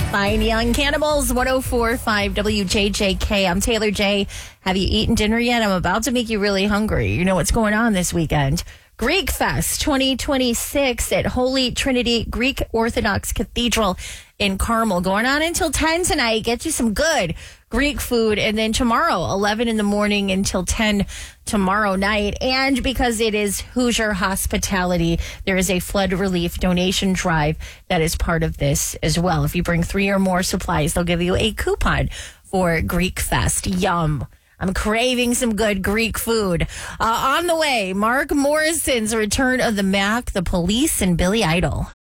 Fine Young Cannibals, 104.5 WJJK. I'm Taylor J. Have you eaten dinner yet? I'm about to make you really hungry. You know what's going on this weekend. Greek Fest 2026 at Holy Trinity Greek Orthodox Cathedral in Carmel. Going on until 10 tonight. Get you some good Greek food. And then tomorrow, 11 in the morning until 10 tomorrow night. And because it is Hoosier Hospitality, there is a flood relief donation drive that is part of this as well. If you bring 3 or more supplies, they'll give you a coupon for Greek Fest. Yum. I'm craving some good Greek food. On the way, Mark Morrison's return of the Mac, the Police, and Billy Idol.